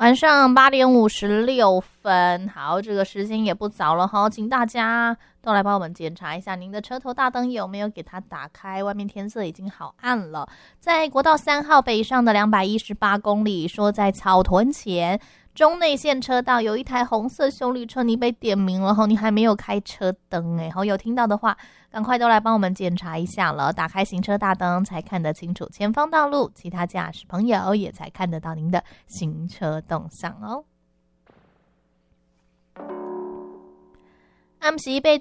晚上8:56。好，这个时间也不早了哈，请大家都来帮我们检查一下您的车头大灯有没有给它打开，外面天色已经好暗了。在国道3号北上的218公里，说在草屯前中内线车道有一台红色休旅车，你被点名了后，你还没有开车灯好，有听到的话赶快都来帮我们检查一下了，打开行车大灯才看得清楚前方道路，其他驾驶朋友也才看得到您的行车动向哦。暗时被